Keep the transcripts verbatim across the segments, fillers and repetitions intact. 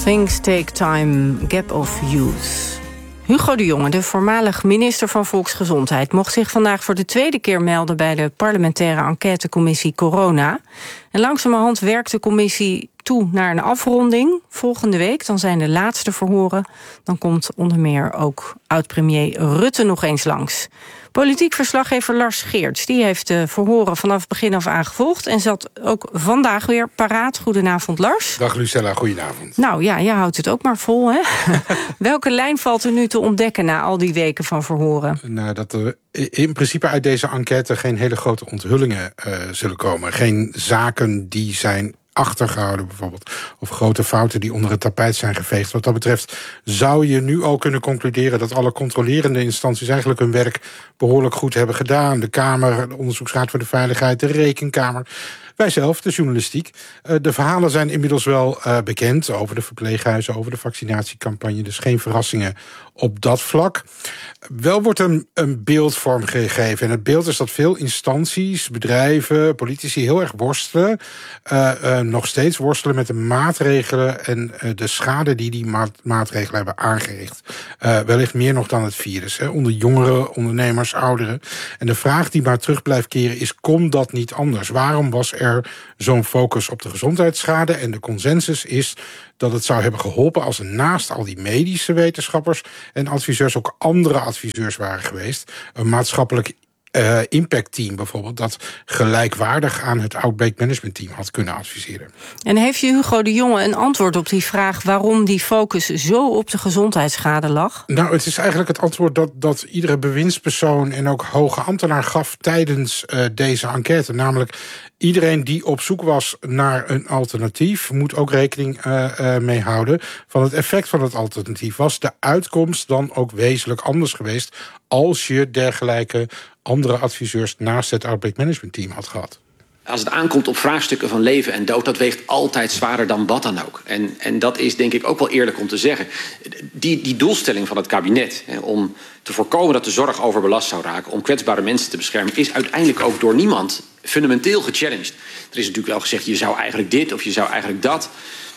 Things Take Time, Gap of Youth. Hugo de Jonge, de voormalig minister van Volksgezondheid, mocht zich vandaag voor de tweede keer melden bij de parlementaire enquêtecommissie Corona. En langzamerhand werkt de commissie toe naar een afronding. Volgende week, dan zijn de laatste verhoren. Dan komt onder meer ook oud-premier Rutte nog eens langs. Politiek verslaggever Lars Geerts, die heeft de verhoren vanaf het begin af aan gevolgd en zat ook vandaag weer paraat. Goedenavond, Lars. Dag Lucella, goedenavond. Nou ja, jij houdt het ook maar vol, hè? Welke lijn valt er nu te ontdekken na al die weken van verhoren? Nou, dat er in principe uit deze enquête geen hele grote onthullingen uh, zullen komen. Geen zaken die zijn achtergehouden bijvoorbeeld, of grote fouten die onder het tapijt zijn geveegd. Wat dat betreft zou je nu al kunnen concluderen dat alle controlerende instanties eigenlijk hun werk behoorlijk goed hebben gedaan. De Kamer, de Onderzoeksraad voor de Veiligheid, de Rekenkamer, wij zelf, de journalistiek. Uh, de verhalen zijn inmiddels wel uh, bekend over de verpleeghuizen, over de vaccinatiecampagne, dus geen verrassingen op dat vlak. Wel wordt een, een beeld vormgegeven. En het beeld is dat veel instanties, bedrijven, politici heel erg worstelen. Uh, uh, nog steeds worstelen met de maatregelen en uh, de schade die die maat, maatregelen hebben aangericht. Uh, wellicht meer nog dan het virus. Hè, onder jongeren, ondernemers, ouderen. En de vraag die maar terug blijft keren is, kon dat niet anders? Waarom was er zo'n focus op de gezondheidsschade? En de consensus is dat het zou hebben geholpen als er naast al die medische wetenschappers en adviseurs ook andere adviseurs waren geweest. Een maatschappelijk uh, impactteam bijvoorbeeld, dat gelijkwaardig aan het Outbreak Management Team had kunnen adviseren. En heeft je Hugo de Jonge een antwoord op die vraag waarom die focus zo op de gezondheidsschade lag? Nou, het is eigenlijk het antwoord dat, dat iedere bewindspersoon en ook hoge ambtenaar gaf tijdens uh, deze enquête. Namelijk, iedereen die op zoek was naar een alternatief moet ook rekening uh, uh, mee houden van het effect van het alternatief. Was de uitkomst dan ook wezenlijk anders geweest als je dergelijke andere adviseurs naast het Outbreak Management Team had gehad? Als het aankomt op vraagstukken van leven en dood, dat weegt altijd zwaarder dan wat dan ook. En, en dat is denk ik ook wel eerlijk om te zeggen. Die, die doelstelling van het kabinet, hè, om te voorkomen dat de zorg overbelast zou raken, om kwetsbare mensen te beschermen, is uiteindelijk ook door niemand fundamenteel gechallenged. Er is natuurlijk wel gezegd, je zou eigenlijk dit of je zou eigenlijk dat.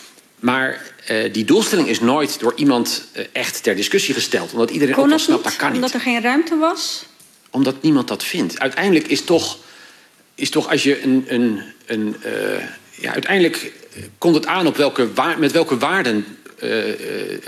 Maar uh, die doelstelling is nooit door iemand uh, echt ter discussie gesteld. Omdat iedereen ook wel snapt, dat kan niet. Omdat er geen ruimte was? Omdat niemand dat vindt. Uiteindelijk is toch, is toch als je een... een, een uh, ja, uiteindelijk komt het aan op welke waar, met welke waarden uh, uh,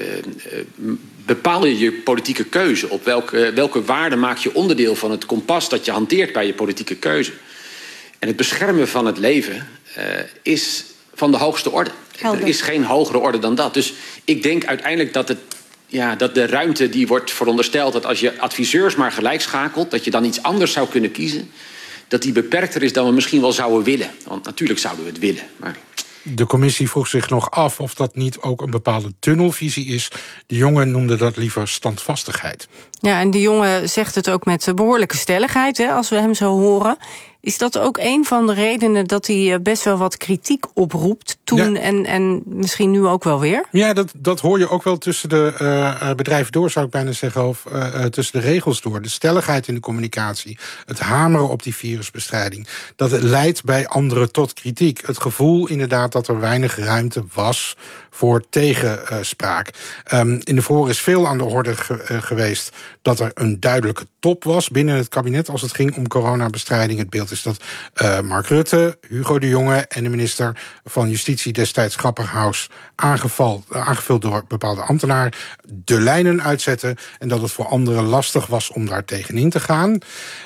uh, bepaal je je politieke keuze. Op welke, welke waarden maak je onderdeel van het kompas dat je hanteert bij je politieke keuze. En het beschermen van het leven uh, is van de hoogste orde. Helder. Er is geen hogere orde dan dat. Dus ik denk uiteindelijk dat, het, ja, dat de ruimte die wordt verondersteld, dat als je adviseurs maar gelijk schakelt, dat je dan iets anders zou kunnen kiezen, dat die beperkter is dan we misschien wel zouden willen. Want natuurlijk zouden we het willen. Maar de commissie vroeg zich nog af of dat niet ook een bepaalde tunnelvisie is. De jongen noemde dat liever standvastigheid. Ja, en de jongen zegt het ook met behoorlijke stelligheid, hè, als we hem zo horen. Is dat ook een van de redenen dat hij best wel wat kritiek oproept toen ja. en, en misschien nu ook wel weer? Ja, dat, dat hoor je ook wel tussen de uh, bedrijven door, zou ik bijna zeggen, of uh, tussen de regels door. De stelligheid in de communicatie, het hameren op die virusbestrijding, dat het leidt bij anderen tot kritiek. Het gevoel inderdaad dat er weinig ruimte was voor tegenspraak. Um, in de verhoor is veel aan de orde ge, uh, geweest dat er een duidelijke top was binnen het kabinet als het ging om coronabestrijding. Het beeld is dat uh, Mark Rutte, Hugo de Jonge en de minister van Justitie destijds Grapperhaus aangeval, uh, aangevuld door bepaalde ambtenaren de lijnen uitzetten en dat het voor anderen lastig was om daar tegenin te gaan.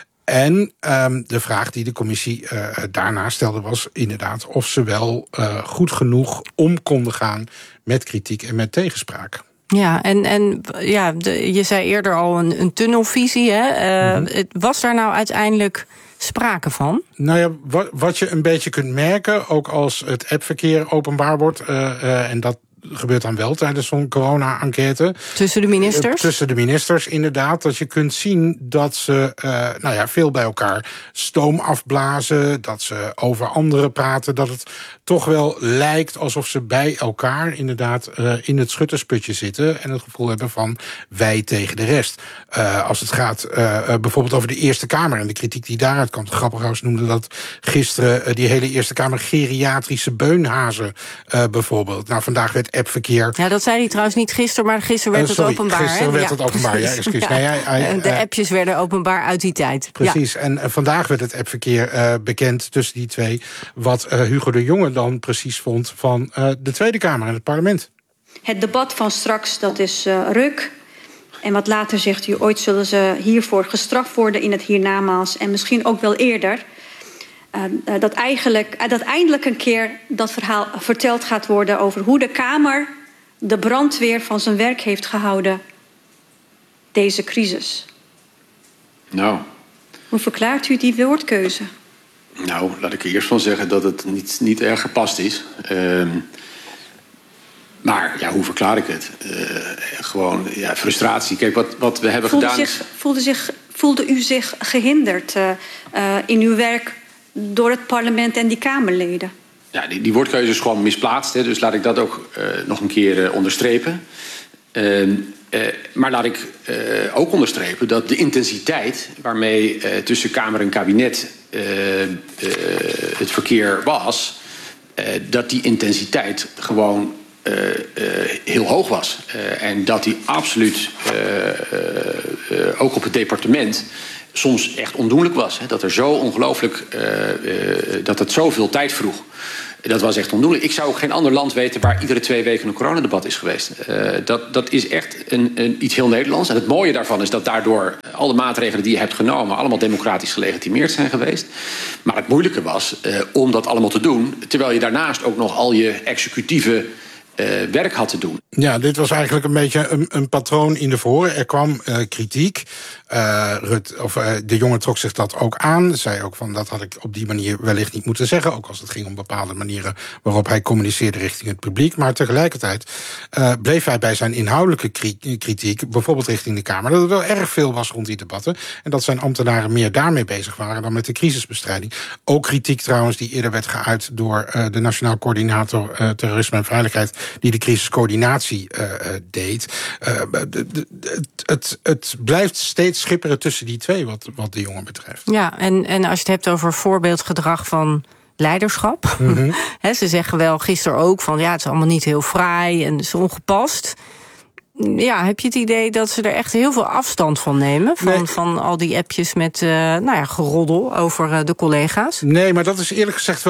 En um, de vraag die de commissie uh, daarna stelde was inderdaad of ze wel uh, goed genoeg om konden gaan met kritiek en met tegenspraak. Ja, en, en ja, de, je zei eerder al een, een tunnelvisie. Hè? Uh, mm-hmm. Het, was daar nou uiteindelijk sprake van? Nou ja, wat, wat je een beetje kunt merken, ook als het appverkeer openbaar wordt, uh, uh, en dat gebeurt dan wel tijdens zo'n corona-enquête. Tussen de ministers? Tussen de ministers, inderdaad. Dat je kunt zien dat ze uh, nou ja, veel bij elkaar stoom afblazen, dat ze over anderen praten, dat het toch wel lijkt alsof ze bij elkaar inderdaad uh, in het schuttersputje zitten en het gevoel hebben van wij tegen de rest. Uh, als het gaat uh, bijvoorbeeld over de Eerste Kamer en de kritiek die daaruit komt. Grapperhaus noemde dat gisteren uh, die hele Eerste Kamer geriatrische beunhazen uh, bijvoorbeeld. Nou, vandaag werd appverkeer. Ja, dat zei hij trouwens niet gisteren, maar gisteren werd uh, sorry, het openbaar. Gisteren hè? werd ja. het openbaar, ja, excuus. ja. Nee, hij, hij, de appjes uh, werden openbaar uit die tijd. Precies, ja. en uh, vandaag werd het appverkeer uh, bekend tussen die twee, wat uh, Hugo de Jonge dan precies vond van uh, de Tweede Kamer en het parlement. Het debat van straks, dat is uh, ruk. En wat later zegt u, ooit zullen ze hiervoor gestraft worden in het hiernamaals. En misschien ook wel eerder. Uh, uh, dat, eigenlijk, uh, dat eindelijk een keer dat verhaal verteld gaat worden over hoe de Kamer de brandweer van zijn werk heeft gehouden. Deze crisis. Nou. Hoe verklaart u die woordkeuze? Nou, laat ik er eerst van zeggen dat het niet, niet erg gepast is. Uh, Maar ja, hoe verklaar ik het? Uh, gewoon ja, frustratie. Kijk, wat, wat we hebben voelde gedaan... Zich, voelde, zich, voelde u zich gehinderd uh, uh, in uw werk door het parlement en die Kamerleden? Ja, die, die woordkeuze is gewoon misplaatst. Hè, dus laat ik dat ook uh, nog een keer uh, onderstrepen. Uh, uh, maar laat ik uh, ook onderstrepen dat de intensiteit waarmee uh, tussen Kamer en kabinet uh, uh, het verkeer was... Uh, dat die intensiteit gewoon... Uh, uh, heel hoog was. Uh, en dat die absoluut, uh, uh, uh, ook op het departement, soms echt ondoenlijk was. Hè? Dat er zo ongelooflijk, uh, uh, dat het zoveel tijd vroeg. Dat was echt ondoenlijk. Ik zou ook geen ander land weten waar iedere twee weken een coronadebat is geweest. Uh, dat, dat is echt een, een, iets heel Nederlands. En het mooie daarvan is dat daardoor alle maatregelen die je hebt genomen allemaal democratisch gelegitimeerd zijn geweest. Maar het moeilijke was uh, om dat allemaal te doen, terwijl je daarnaast ook nog al je executieve Uh, werk had te doen. Ja, dit was eigenlijk een beetje een, een patroon in de voren. Er kwam uh, kritiek. Uh, Rut, of, uh, de Jonge trok zich dat ook aan. Zei ook van, dat had ik op die manier wellicht niet moeten zeggen. Ook als het ging om bepaalde manieren waarop hij communiceerde richting het publiek. Maar tegelijkertijd uh, bleef hij bij zijn inhoudelijke kritiek, bijvoorbeeld richting de Kamer, dat er wel erg veel was rond die debatten. En dat zijn ambtenaren meer daarmee bezig waren dan met de crisisbestrijding. Ook kritiek trouwens die eerder werd geuit door uh, de Nationaal Coördinator uh, Terrorisme en Veiligheid, die de crisiscoördinatie uh, uh, deed. Uh, de, de, de, het, het, het blijft steeds schipperen tussen die twee, wat, wat de Jonge betreft. Ja, en, en als je het hebt over voorbeeldgedrag van leiderschap. Mm-hmm. He, ze zeggen wel gisteren ook van, ja, het is allemaal niet heel fraai en het is ongepast. Ja, heb je het idee dat ze er echt heel veel afstand van nemen? Van, nee. van al die appjes met uh, nou ja, geroddel over uh, de collega's? Nee, maar dat is eerlijk gezegd wel